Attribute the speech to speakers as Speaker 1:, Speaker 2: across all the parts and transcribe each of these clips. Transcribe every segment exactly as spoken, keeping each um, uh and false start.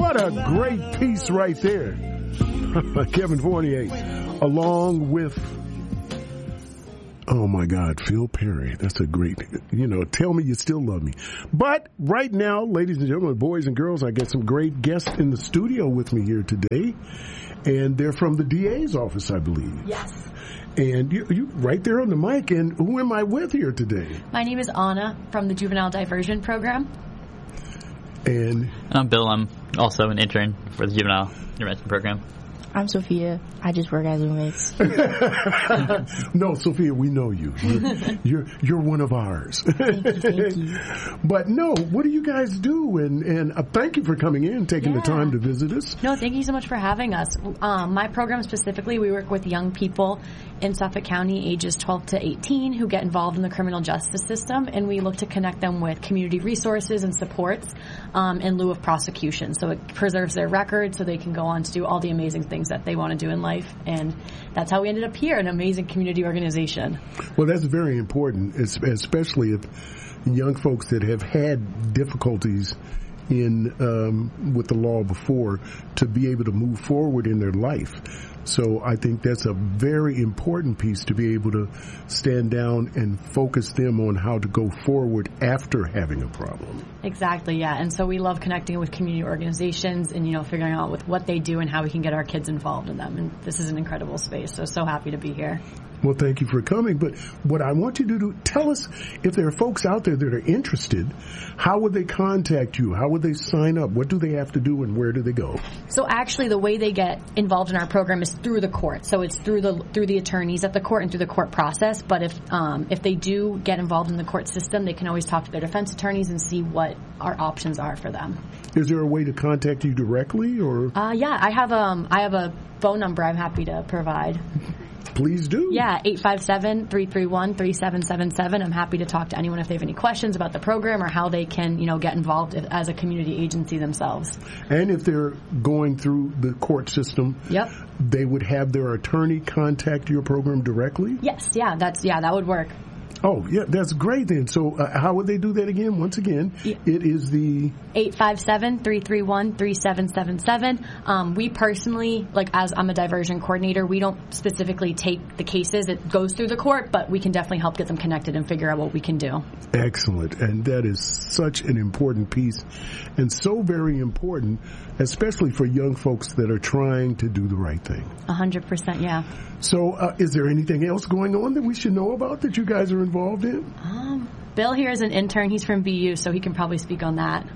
Speaker 1: What a great piece right there. Kevin Fournier, along with, oh my God, Phil Perry. That's a great, you know, Tell Me You Still Love Me. But right now, ladies and gentlemen, boys and girls, I got some great guests in the studio with me here today. And they're from the D A's office, I believe.
Speaker 2: Yes.
Speaker 1: And you, you right there on the mic. And who am I with here today?
Speaker 2: My name is Anna from the Juvenile Diversion Program.
Speaker 1: And
Speaker 3: I'm Bill. I'm also an intern for the Juvenile Intervention Program.
Speaker 4: I'm Sophia. I just work at Zoomix.
Speaker 1: No, Sophia, we know you. You're, you're you're one of ours.
Speaker 4: Thank you, thank you.
Speaker 1: But no, what do you guys do? And and uh, thank you for coming in, taking
Speaker 2: yeah.
Speaker 1: the time to visit us.
Speaker 2: No, thank you so much for having us. Um, my program specifically, we work with young people in Suffolk County, ages twelve to eighteen, who get involved in the criminal justice system, and we look to connect them with community resources and supports um, in lieu of prosecution. So it preserves their record, so they can go on to do all the amazing things that they want to do in life, and that's how we ended up here, an amazing community organization.
Speaker 1: Well, that's very important, especially if young folks that have had difficulties in um, with the law before, to be able to move forward in their life. So I think that's a very important piece, to be able to stand down and focus them on how to go forward after having a problem.
Speaker 2: Exactly, yeah. And so we love connecting with community organizations and, you know, figuring out with what they do and how we can get our kids involved in them. And this is an incredible space, so so happy to be here.
Speaker 1: Well, thank you for coming. But what I want you to do, tell us if there are folks out there that are interested, how would they contact you? How would they sign up? What do they have to do, and where do they go?
Speaker 2: So actually, the way they get involved in our program is through the court. So it's through the through the attorneys at the court and through the court process. But if um, if they do get involved in the court system, they can always talk to their defense attorneys and see what our options are for them.
Speaker 1: Is there a way to contact you directly, or?
Speaker 2: Uh, yeah, I have um I have a phone number I'm happy to provide.
Speaker 1: Please do.
Speaker 2: Yeah, eight five seven, three three one, three seven seven seven. I'm happy to talk to anyone if they have any questions about the program or how they can, you know, get involved as a community agency themselves.
Speaker 1: And if they're going through the court system,
Speaker 2: yep,
Speaker 1: they would have their attorney contact your program directly?
Speaker 2: Yes, yeah, that's yeah, that would work.
Speaker 1: Oh, yeah, that's great then. So uh, how would they do that again? Once again, yeah. It is the
Speaker 2: eight five seven, three three one, three seven seven seven. Um, we personally, like as I'm a diversion coordinator, we don't specifically take the cases. It goes through the court, but we can definitely help get them connected and figure out what we can do.
Speaker 1: Excellent. And that is such an important piece, and so very important, especially for young folks that are trying to do the right thing.
Speaker 2: A hundred percent, yeah.
Speaker 1: So uh, is there anything else going on that we should know about that you guys are involved in?
Speaker 2: Um, Bill here is an intern. He's from B U, so he can probably speak on that.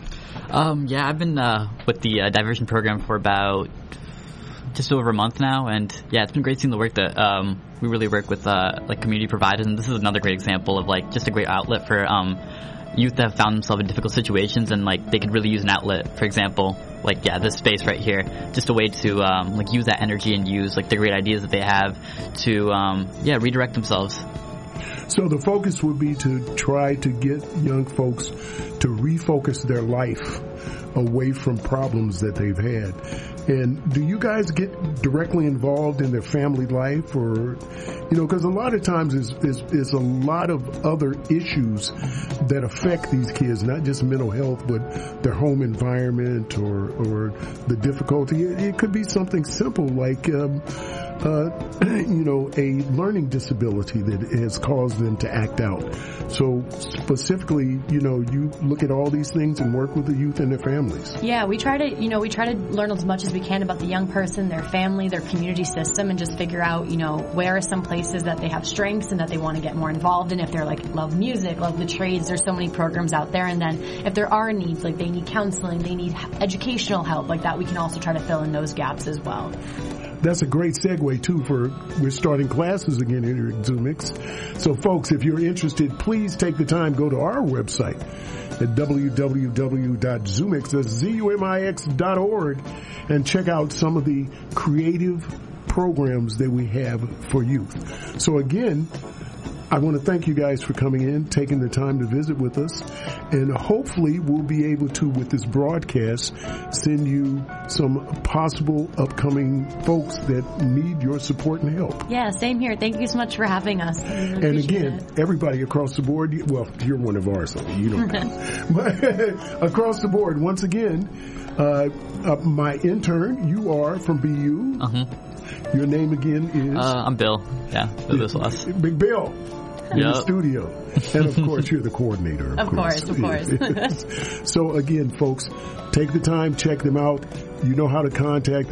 Speaker 3: Um, yeah, I've been uh, with the uh, diversion program for about just over a month now, and yeah, it's been great seeing the work that um, we really work with uh, like community providers, and this is another great example of like just a great outlet for um, youth that have found themselves in difficult situations, and like they could really use an outlet. For example, like yeah, this space right here, just a way to um, like use that energy and use like the great ideas that they have to um, yeah redirect themselves.
Speaker 1: So the focus would be to try to get young folks to refocus their life away from problems that they've had. And do you guys get directly involved in their family life, or, you know, because a lot of times it's, it's, it's a lot of other issues that affect these kids, not just mental health, but their home environment or, or the difficulty. It, it could be something simple like, um, uh, you know, a learning disability that has caused them to act out. So specifically, you know, you look at all these things and work with the youth and their families.
Speaker 2: Yeah, we try to, you know, we try to learn as much as we can about the young person, their family, their community system, and just figure out, you know, where are some places that they have strengths and that they want to get more involved in. If they're like, love music, love the trades, there's so many programs out there. And then if there are needs, like they need counseling, they need educational help, like that, we can also try to fill in those gaps as well.
Speaker 1: That's a great segue, too, for we're starting classes again here at Zoomix. So, folks, if you're interested, please take the time, go to our website at w w w dot zoomix, that's Z U M I X dot org, and check out some of the creative programs that we have for youth. So, again, I want to thank you guys for coming in, taking the time to visit with us, and hopefully we'll be able to, with this broadcast, send you some possible upcoming folks that need your support and help.
Speaker 2: Yeah, same here. Thank you so much for having us. Really
Speaker 1: and again,
Speaker 2: it.
Speaker 1: everybody across the board, well, you're one of ours, so you don't know. But across the board, once again, uh, uh, my intern, you are from B U.
Speaker 3: Uh-huh.
Speaker 1: Your name again is?
Speaker 3: Uh, I'm Bill. Yeah, Bill Biswas.
Speaker 1: Big Bill. In
Speaker 3: Yep.
Speaker 1: the studio. And of course, you're the coordinator. Of,
Speaker 2: Of course, of course.
Speaker 1: So again, folks, take the time, check them out. You know how to contact